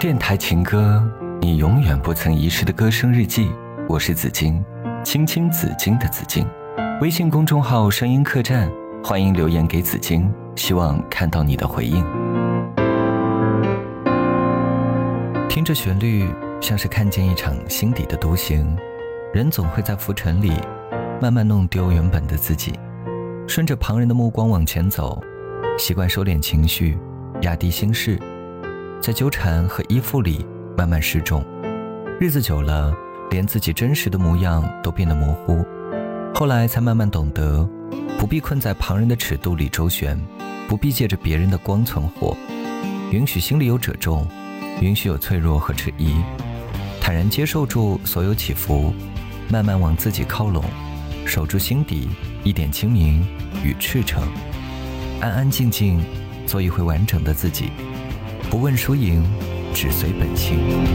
电台情歌，你永远不曾遗失的歌声日记。我是紫金，青青紫金的紫金。微信公众号声音客栈，欢迎留言给紫金，希望看到你的回应。听着旋律，像是看见一场心底的独行。人总会在浮沉里慢慢弄丢原本的自己，顺着旁人的目光往前走，习惯收敛情绪，压低心事，在纠缠和依附里慢慢失重。日子久了，连自己真实的模样都变得模糊。后来才慢慢懂得，不必困在旁人的尺度里周旋，不必借着别人的光存活，允许心里有褶皱，允许有脆弱和迟疑，坦然接受住所有起伏，慢慢往自己靠拢，守住心底一点清明与赤诚，安安静静做一回完整的自己，不问输赢，只随本心。